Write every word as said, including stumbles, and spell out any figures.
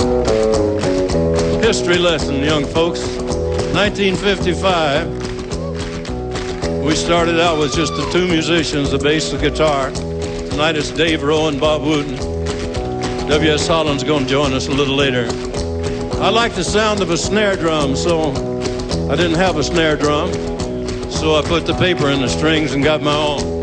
History lesson, young folks. nineteen fifty-five, we started out with just the two musicians, the bass and guitar. Tonight it's Dave Rowe and Bob Wooten. W S Holland's going to join us a little later. I like the sound of a snare drum, so I didn't have a snare drum. So I put the paper in the strings and got my own.